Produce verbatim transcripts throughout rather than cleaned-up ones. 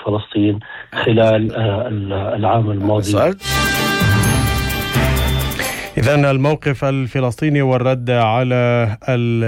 فلسطين خلال العام الماضي. إذن الموقف الفلسطيني والرد على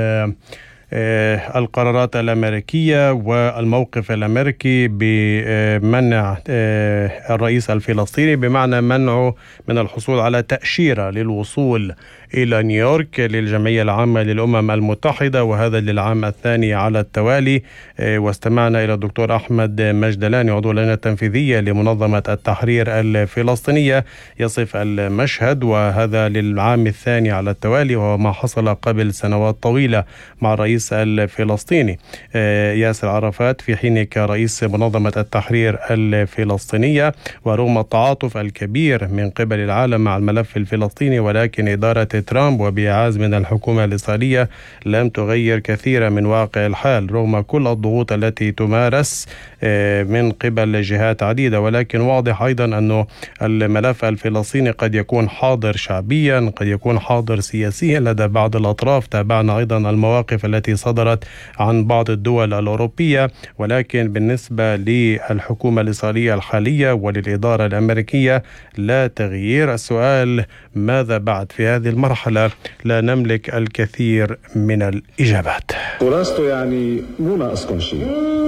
القرارات الأمريكية والموقف الأمريكي بمنع الرئيس الفلسطيني، بمعنى منعه من الحصول على تأشيرة للوصول إلى نيويورك للجمعية العامة للأمم المتحدة، وهذا للعام الثاني على التوالي. واستمعنا إلى الدكتور أحمد مجدلاني عضو اللجنة التنفيذية لمنظمة التحرير الفلسطينية يصف المشهد، وهذا للعام الثاني على التوالي، وهو ما حصل قبل سنوات طويلة مع الرئيس الفلسطيني ياسر عرفات في حين كرئيس منظمة التحرير الفلسطينية. ورغم التعاطف الكبير من قبل العالم مع الملف الفلسطيني، ولكن إدارة ترامب وبإعاز من الحكومة الإسرائيلية لم تغير كثيرا من واقع الحال رغم كل الضغوط التي تمارس من قبل جهات عديدة. ولكن واضح أيضا أنه الملف الفلسطيني قد يكون حاضر شعبيا، قد يكون حاضر سياسيا لدى بعض الأطراف. تابعنا أيضا المواقف التي صدرت عن بعض الدول الأوروبية، ولكن بالنسبة للحكومة الإسرائيلية الحالية وللإدارة الأمريكية لا تغيير. السؤال ماذا بعد؟ في هذه المرحلة لا نملك الكثير من الإجابات. خلاصته يعني مو ناقصكم شيء؟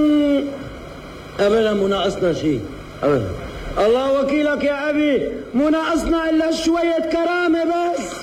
أبدا مو ناقصنا شيء أبدا. الله وكيلك يا أبي، مو ناقصنا إلا شوية كرامة بس.